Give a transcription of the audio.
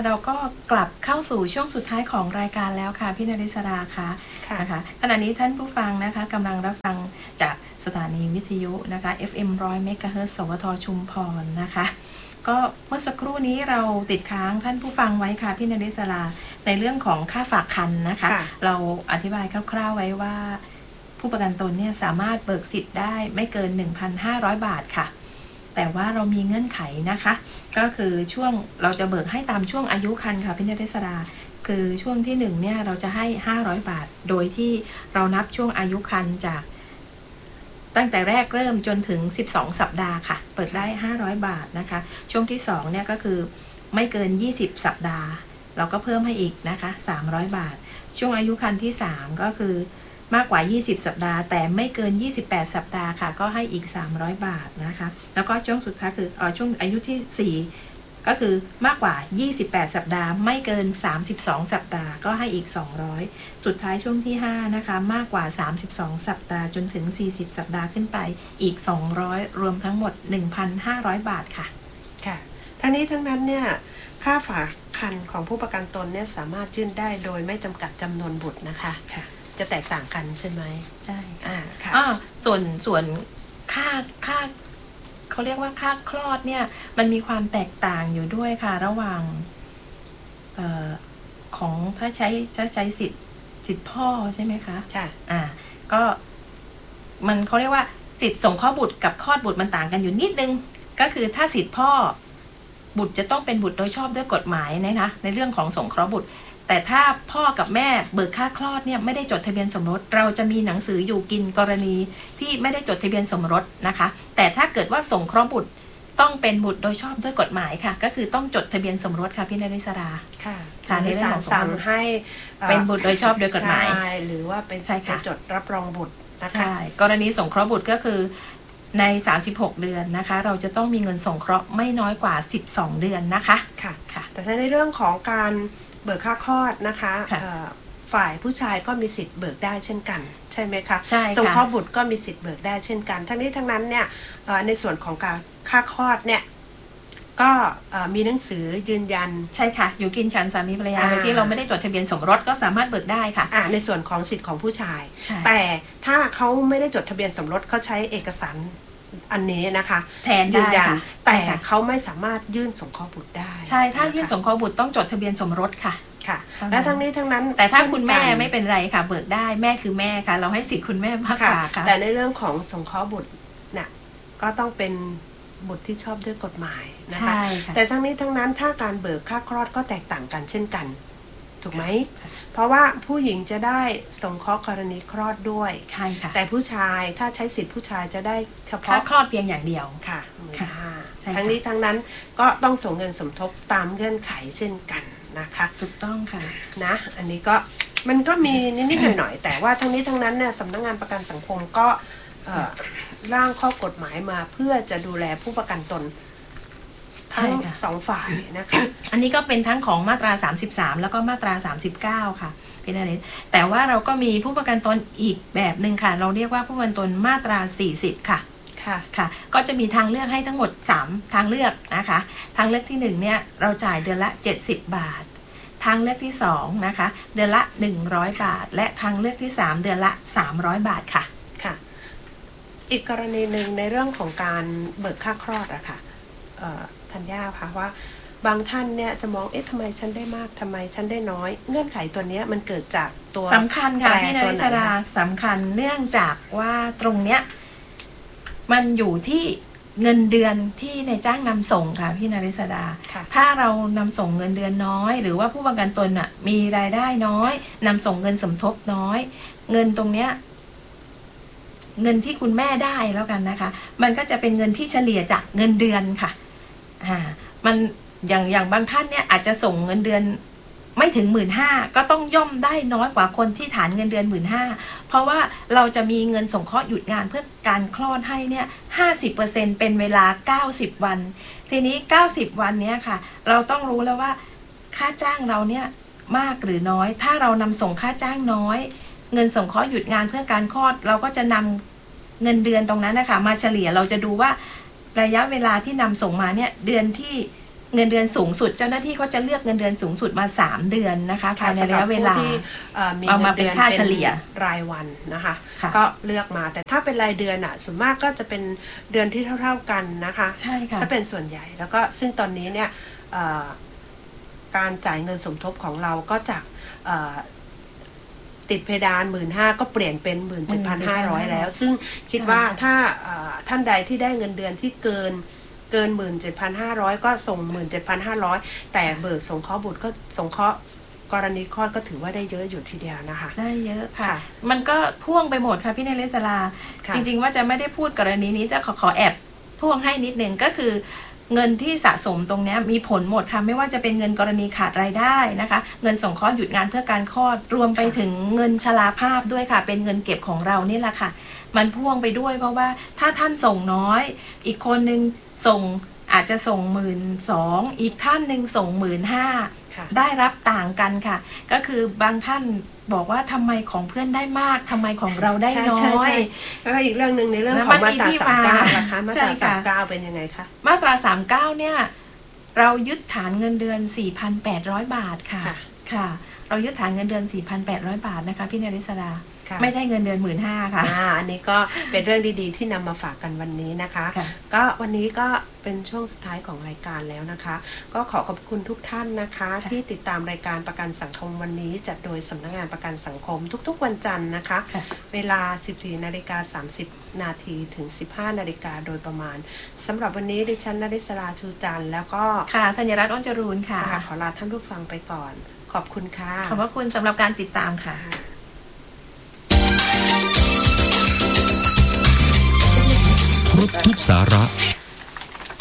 เราก็กลับเข้าสู่ช่วงสุดท้ายของรายการแล้วค่ะพี่นริศราค่ะนะคะขณะนี้ท่านผู้ฟังนะคะกำลังรับฟังจากสถานีวิทยุนะคะ FM 100 เมกะเฮิรตซ์ สวทชุมพรนะคะก็เมื่อสักครู่นี้เราติดค้างท่านผู้ฟังไว้ค่ะพี่นริศราในเรื่องของค่าฝากคันนะคะเราอธิบายคร่าวๆไว้ว่าผู้ประกันตนเนี่ยสามารถเบิกสิทธิ์ได้ไม่เกิน 1,500 บาทค่ะแต่ว่าเรามีเงื่อนไขนะคะก็คือช่วงเราจะเบิกให้ตามช่วงอายุคันค่ะพี่นริศราคือช่วงที่1เนี่ยเราจะให้500บาทโดยที่เรานับช่วงอายุคันจากตั้งแต่แรกเริ่มจนถึง12สัปดาห์ค่ะเปิดได้500บาทนะคะช่วงที่2เนี่ยก็คือไม่เกิน20สัปดาห์เราก็เพิ่มให้อีกนะคะ300บาทช่วงอายุคันที่3ก็คือมากกว่า20สัปดาห์แต่ไม่เกิน28สัปดาห์ค่ะก็ให้อีก300บาทนะคะแล้วก็ช่วงสุดท้ายคือช่วงอายุที่4ก็คือมากกว่า28สัปดาห์ไม่เกิน32สัปดาห์ก็ให้อีก200สุดท้ายช่วงที่5นะคะมากกว่า32สัปดาห์จนถึง40สัปดาห์ขึ้นไปอีก200รวมทั้งหมด 1,500 บาทค่ะค่ะทั้งนี้ทั้งนั้นเนี่ยค่าฝากคันของผู้ประกันตนเนี่ยสามารถยื่นได้โดยไม่จำกัดจำนวนบุตรนะคะจะแตกต่างกันใช่ไหมใช่ค่ะส่วนค่าเขาเรียกว่าค่าคลอดเนี่ยมันมีความแตกต่างอยู่ด้วยค่ะระหว่างของถ้าใช้สิทธิ์พ่อใช่ไหมคะค่ะก็มันเขาเรียกว่าสิทธิ์สงเคราะห์บุตรกับคลอดบุตรมันต่างกันอยู่นิดนึงก็คือถ้าสิทธิ์พ่อบุตรจะต้องเป็นบุตรโดยชอบด้วยกฎหมายนะคะในเรื่องของสงเคราะห์บุตรแต่ถ้าพ่อกับแม่เบิกค่าคลอดเนี่ยไม่ได้จดทะเบียนสมรสเราจะมีหนังสืออยู่กินกรณีที่ไม่ได้จดทะเบียนสมรสนะคะแต่ถ้าเกิดว่าสงเคราะห์บุตรต้องเป็นบุตรโดยชอบด้วยกฎหมายค่ะก็คือต้องจดทะเบียนสมรสค่ะพี่นริศราค่ะในเรื่องของสั่งให้เป็นบุตรโดยชอบด้วยกฎหมายหรือว่าเป็นจดรับรองบุตรนะคะใช่กรณีสงเคราะห์บุตรก็คือใน36เดือนนะคะเราจะต้องมีเงินสงเคราะห์ไม่น้อยกว่า12เดือนนะคะค่ะแต่ในเรื่องของการเบิกค่าคลอดนะคะฝ่ายผู้ชายก็มีสิทธิ์เบิกได้เช่นกันใช่ไหมคะใช่ค่ะสงเคราะห์บุตรก็มีสิทธิ์เบิกได้เช่นกันทั้งนี้ทั้งนั้นเนี่ยในส่วนของการค่าคลอดเนี่ยก็มีหนังสือยืนยันใช่ค่ะอยู่กินฉันสามีภรรยาโดยที่เราไม่ได้จดทะเบียนสมรสก็สามารถเบิกได้ค่ะในส่วนของสิทธิ์ของผู้ชายแต่ถ้าเขาไม่ได้จดทะเบียนสมรสเขาใช้เอกสารอันนี้นะคะแทนยืนยันแต่เขาไม่สามารถยื่นสงเคราะห์บุตรได้ใช่ถ้ายื่นสงเคราะห์บุตรต้องจดทะเบียนสมรสค่ะและทั้งนี้ทั้งนั้นแต่ถ้าคุณแม่ไม่เป็นไรค่ะเบิกได้แม่คือแม่ค่ะเราให้สิทธิ์คุณแม่มากกว่าค่ะแต่ในเรื่องของสงเคราะห์บุตรเนี่ยก็ต้องเป็นบุตรที่ชอบด้วยกฎหมายนะคะแต่ทั้งนี้ทั้งนั้นถ้าการเบิกค่าคลอดก็แตกต่างกันเช่นกันถูกไหมเพราะว่าผู้หญิงจะได้สงเคราะห์กรณีคลอดด้วยแต่ผู้ชายถ้าใช้สิทธิผู้ชายจะได้เฉพาะค่าคลอดเพียงอย่างเดียวค่ะทั้งนี้ทั้งนั้นก็ต้องส่งเงินสมทบตามเงื่อนไขเช่นกันนะคะถูกต้องค่ะนะอันนี้ก็มันก็มีนิดๆหน่อยๆแต่ว่าทั้งนี้ทั้งนั้นเนี่ยสำนักงานประกันสังคมก็ร่างข้อกฎหมายมาเพื่อจะดูแลผู้ประกันตนทั้งสองฝ่ายนะคะอันนี้ก็เป็นทั้งของมาตรา33แล้วก็มาตรา39ค่ะพี่นฤทธิ์แต่ว่าเราก็มีผู้ประกันตนอีกแบบนึงค่ะเราเรียกว่าผู้ประกันตนมาตรา40ค่ะค่ะก็จะมีทางเลือกให้ทั้งหมด3ทางเลือกนะคะทางเลือกที่1เนี่ยเราจ่ายเดือนละ70บาททางเลือกที่2นะคะเดือนละ100บาทและทางเลือกที่3เดือนละ300บาทค่ะอีกกรณีหนึ่งในเรื่องของการเบิกค่าคลอดอะค่ะธัญญาค่ะว่าบางท่านเนี่ยจะมองทำไมฉันได้มากทำไมฉันได้น้อยเงื่อนไขตัวนี้มันเกิดจากตัวสำคัญค่ะพี่นริศราสำคัญเนื่องจากว่าตรงเนี้ยมันอยู่ที่เงินเดือนที่นายจ้างนำส่งค่ะพี่นริศราถ้าเรานำส่งเงินเดือนน้อยหรือว่าผู้ประกันตนมีรายได้น้อยนำส่งเงินสมทบน้อยเงินตรงเนี้ยเงินที่คุณแม่ได้แล้วกันนะคะมันก็จะเป็นเงินที่เฉลี่ยจากเงินเดือนค่ะมันอย่างบางท่านเนี่ยอาจจะส่งเงินเดือนไม่ถึง 15,000 ก็ต้องย่อมได้น้อยกว่าคนที่ฐานเงินเดือน 15,000 เพราะว่าเราจะมีเงินสงเคราะห์หยุดงานเพื่อการคลอดให้เนี่ย 50% เป็นเวลา90วันทีนี้90วันเนี้ยค่ะเราต้องรู้แล้วว่าค่าจ้างเราเนี่ยมากหรือน้อยถ้าเรานำส่งค่าจ้างน้อยเงินสงเคราะห์หยุดงานเพื่อการคลอดเราก็จะนำเงินเดือนตรงนั้นนะคะมาเฉลี่ยเราจะดูว่าระยะเวลาที่นำส่งมาเนี่ยเดือนที่เงินเดือนสูงสุดเจ้าหน้าที่เขาจะเลือกเงินเดือนสูงสุดมา3 เดือนนะคะภายในระยะเวลาเอามาเป็นค่าเฉลี่ยรายวันนะคะก็เลือกมาแต่ถ้าเป็นรายเดือนอ่ะส่วนมากก็จะเป็นเดือนที่เท่าๆกันนะคะใช่ค่ะถ้าเป็นส่วนใหญ่แล้วก็ซึ่งตอนนี้เนี่ยการจ่ายเงินสมทบของเราก็จากติดเพดาน 15,000 ก็เปลี่ยนเป็น 17,500 แล้วซึ่งคิดว่าถ้าท่านใดที่ได้เงินเดือนที่เกิน 17,500 ก็ส่ง 17,500 แต่เบิกสงเคราะห์บุตรก็สงเคราะห์กรณีคลอดก็ถือว่าได้เยอะอยู่ทีเดียวนะคะได้เยอะค่ะมันก็พ่วงไปหมดค่ะพี่เนริศราจริงๆว่าจะไม่ได้พูดกรณีนี้จะขอแอบพ่วงให้นิดนึงก็คือเงินที่สะสมตรงนี้มีผลหมดค่ะไม่ว่าจะเป็นเงินกรณีขาดรายได้นะคะเงินสงเคราะห์หยุดงานเพื่อการคลอดรวมไปถึงเงินชราภาพด้วยค่ะเป็นเงินเก็บของเรานี่แหละค่ะมันพ่วงไปด้วยเพราะว่าถ้าท่านส่งน้อยอีกคนนึงส่งอาจจะส่ง 12,000 อีกท่านนึงส่ง 15,000 ได้รับต่างกันค่ะก็คือบางท่านบอกว่าทำไมของเพื่อนได้มากทำไมของเราได้น้อยแล้วอีกเรื่องนึงในเรื่องของมาตรา39นะคะมาตรา39เป็นยังไงคะมาตรา39เนี่ยเรายึดฐานเงินเดือน 4,800 บาทค่ะค่ะเรายึดฐานเงินเดือน 4,800 บาทนะคะพี่เนริศราไม่ใช่เงินเดือน 15,000 ค่ะอันนี้ก็เป็นเรื่องดีๆที่นำมาฝากกันวันนี้นะคะก็วันนี้ก็เป็นช่วงสุดท้ายของรายการแล้วนะคะก็ขอขอบคุณทุกท่านนะคะที่ติดตามรายการประกันสังคมวันนี้จัดโดยสำนักงานประกันสังคมทุกๆวันจันทร์นะคะเวลา 14:30 น.ถึง 15:00 น.โดยประมาณสำหรับวันนี้ดิฉันนฤศราชูจันทร์แล้วก็ค่ะธัญรัตน์ อ้นจรูนค่ะขอลาท่านผู้ฟังไปก่อนขอบคุณค่ะขอบพระคุณสำหรับการติดตามค่ะครบทุกสาระ